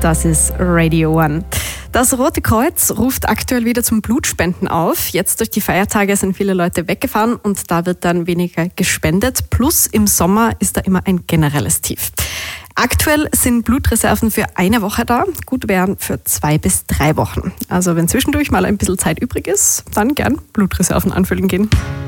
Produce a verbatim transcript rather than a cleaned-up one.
das ist Radio One. Das Rote Kreuz ruft aktuell wieder zum Blutspenden auf. Jetzt durch die Feiertage sind viele Leute weggefahren und da wird dann weniger gespendet. Plus im Sommer ist da immer ein generelles Tief. Aktuell sind Blutreserven für eine Woche da, gut wären für zwei bis drei Wochen. Also wenn zwischendurch mal ein bisschen Zeit übrig ist, dann gern Blutreserven anfüllen gehen.